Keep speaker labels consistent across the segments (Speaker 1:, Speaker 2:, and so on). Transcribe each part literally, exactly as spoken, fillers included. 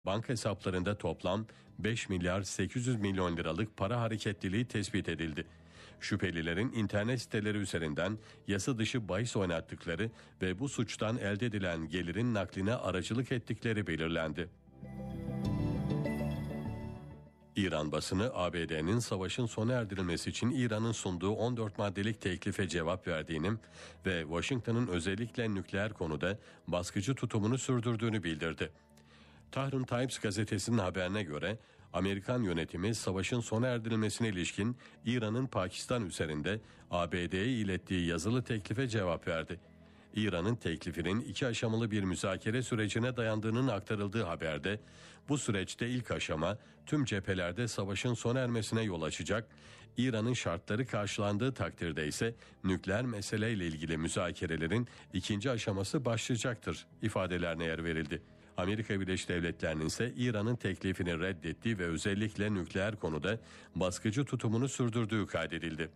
Speaker 1: Banka hesaplarında toplam beş milyar sekiz yüz milyon liralık para hareketliliği tespit edildi. Şüphelilerin internet siteleri üzerinden yasa dışı bahis oynattıkları ve bu suçtan elde edilen gelirin nakline aracılık ettikleri belirlendi. İran basını A B D'nin savaşın sona erdirilmesi için İran'ın sunduğu on dört maddelik teklife cevap verdiğini ve Washington'ın özellikle nükleer konuda baskıcı tutumunu sürdürdüğünü bildirdi. Tahran Times gazetesinin haberine göre Amerikan yönetimi savaşın sona erdirilmesine ilişkin İran'ın Pakistan üzerinde A B D'ye ilettiği yazılı teklife cevap verdi. İran'ın teklifinin iki aşamalı bir müzakere sürecine dayandığının aktarıldığı haberde bu süreçte ilk aşama tüm cephelerde savaşın sona ermesine yol açacak, İran'ın şartları karşılandığı takdirde ise nükleer meseleyle ilgili müzakerelerin ikinci aşaması başlayacaktır ifadelerine yer verildi. Amerika Birleşik Devletleri'nin ise İran'ın teklifini reddettiği ve özellikle nükleer konuda baskıcı tutumunu sürdürdüğü kaydedildi.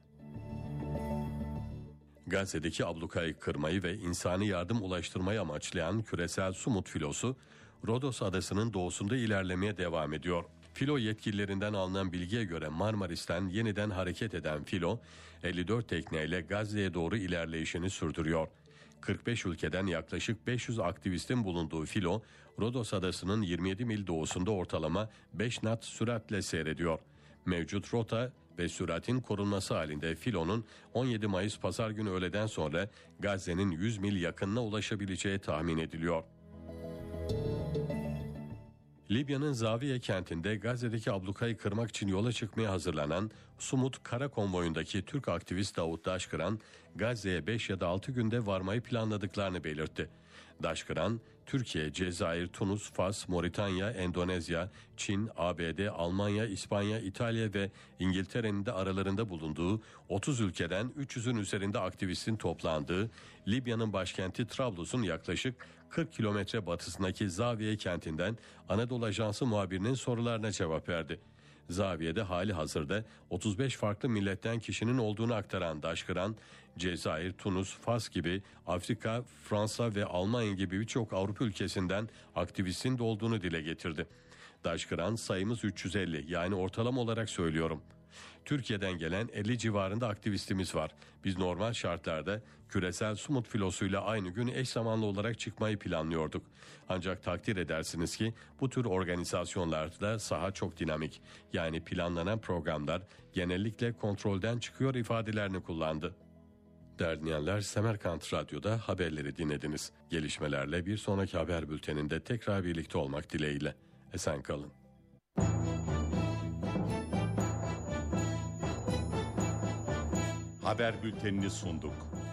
Speaker 1: Gazze'deki ablukayı kırmayı ve insani yardım ulaştırmayı amaçlayan küresel Sumut filosu, Rodos adasının doğusunda ilerlemeye devam ediyor. Filo yetkililerinden alınan bilgiye göre Marmaris'ten yeniden hareket eden filo, elli dört tekneyle Gazze'ye doğru ilerleyişini sürdürüyor. kırk beş ülkeden yaklaşık beş yüz aktivistin bulunduğu filo, Rodos adasının yirmi yedi mil doğusunda ortalama beş knot süratle seyrediyor. Mevcut rota ve süratin korunması halinde filonun on yedi Mayıs Pazar günü öğleden sonra Gazze'nin yüz mil yakınına ulaşabileceği tahmin ediliyor. Libya'nın Zaviye kentinde Gazze'deki ablukayı kırmak için yola çıkmaya hazırlanan Sumut kara konvoyundaki Türk aktivist Davut Daşkıran, Gazze'ye beş ya da altı günde varmayı planladıklarını belirtti. Daşkıran, Türkiye, Cezayir, Tunus, Fas, Moritanya, Endonezya, Çin, A B D, Almanya, İspanya, İtalya ve İngiltere'nin de aralarında bulunduğu otuz ülkeden üç yüzün üzerinde aktivistin toplandığı Libya'nın başkenti Trablus'un yaklaşık kırk kilometre batısındaki Zaviye kentinden Anadolu Ajansı muhabirinin sorularına cevap verdi. Zaviye'de hali hazırda otuz beş farklı milletten kişinin olduğunu aktaran Daşkıran, Cezayir, Tunus, Fas gibi Afrika, Fransa ve Almanya gibi birçok Avrupa ülkesinden aktivistin de olduğunu dile getirdi. Daşkıran, sayımız üç yüz elli, yani ortalama olarak söylüyorum. Türkiye'den gelen elli civarında aktivistimiz var. Biz normal şartlarda küresel Sumut filosuyla aynı gün eş zamanlı olarak çıkmayı planlıyorduk. Ancak takdir edersiniz ki bu tür organizasyonlarda saha çok dinamik. Yani planlanan programlar genellikle kontrolden çıkıyor ifadelerini kullandı. Değerli dinleyenler, Semerkant Radyo'da haberleri dinlediniz. Gelişmelerle bir sonraki haber bülteninde tekrar birlikte olmak dileğiyle. Esen kalın.
Speaker 2: Haber bültenini sunduk.